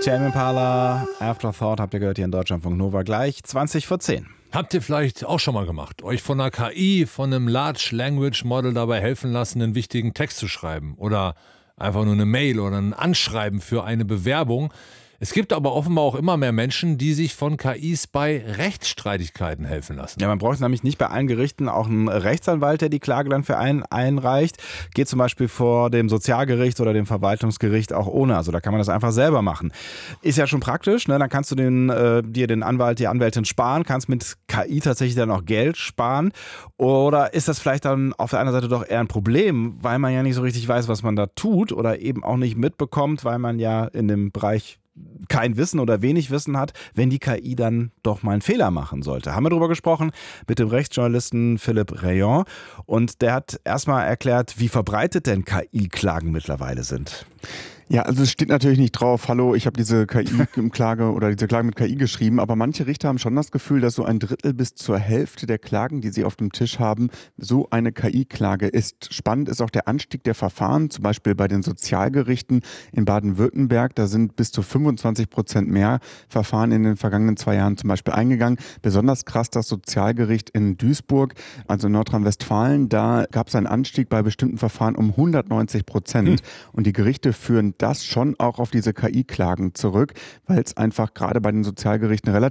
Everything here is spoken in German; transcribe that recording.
Tame Impala, Afterthought habt ihr gehört hier in Deutschlandfunk Nova, gleich 20 vor 10. Habt ihr vielleicht auch schon mal gemacht, euch von einer KI, von einem Large Language Model dabei helfen lassen, einen wichtigen Text zu schreiben oder einfach nur eine Mail oder ein Anschreiben für eine Bewerbung? Es gibt aber offenbar auch immer mehr Menschen, die sich von KIs bei Rechtsstreitigkeiten helfen lassen. Ja, man braucht nämlich nicht bei allen Gerichten auch einen Rechtsanwalt, der die Klage dann für einen einreicht. Geht zum Beispiel vor dem Sozialgericht oder dem Verwaltungsgericht auch ohne. Also da kann man das einfach selber machen. Ist ja schon praktisch, ne? Dann kannst du dir den Anwalt, die Anwältin sparen, kannst mit KI tatsächlich dann auch Geld sparen. Oder ist das vielleicht dann auf der anderen Seite doch eher ein Problem, weil man ja nicht so richtig weiß, was man da tut oder eben auch nicht mitbekommt, weil man ja in dem Bereich kein Wissen oder wenig Wissen hat, wenn die KI dann doch mal einen Fehler machen sollte. Haben wir darüber gesprochen mit dem Rechtsjournalisten Philippe Rayon und der hat erstmal erklärt, wie verbreitet denn KI-Klagen mittlerweile sind. Ja, also es steht natürlich nicht drauf, hallo, ich habe diese KI-Klage oder diese Klage mit KI geschrieben, aber manche Richter haben schon das Gefühl, dass so ein Drittel bis zur Hälfte der Klagen, die sie auf dem Tisch haben, so eine KI-Klage ist. Spannend ist auch der Anstieg der Verfahren, zum Beispiel bei den Sozialgerichten in Baden-Württemberg. Da sind bis zu 25% mehr Verfahren in den vergangenen 2 Jahren zum Beispiel eingegangen. Besonders krass das Sozialgericht in Duisburg, also in Nordrhein-Westfalen. Da gab es einen Anstieg bei bestimmten Verfahren um 190%. Und die Gerichte führen das schon auch auf diese KI-Klagen zurück, weil es einfach gerade bei den Sozialgerichten relativ